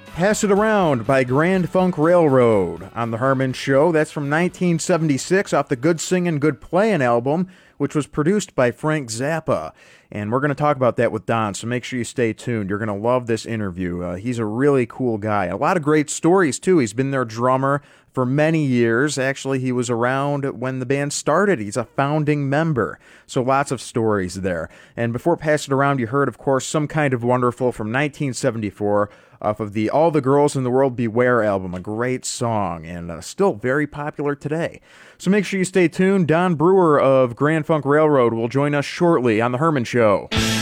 Pass It Around by Grand Funk Railroad on The Harmon Show. That's from 1976 off the Good Singin' Good Playin' album, which was produced by Frank Zappa. And we're going to talk about that with Don, so make sure you stay tuned. You're going to love this interview. He's a really cool guy. A lot of great stories, too. He's been their drummer for many years. Actually, he was around when the band started. He's a founding member. So lots of stories there. And before Pass It Around, you heard, of course, Some Kind of Wonderful from 1974 off of the All the Girls in the World Beware album. A great song and still very popular today. So make sure you stay tuned. Don Brewer of Grand Funk Railroad will join us shortly on The Herman Show.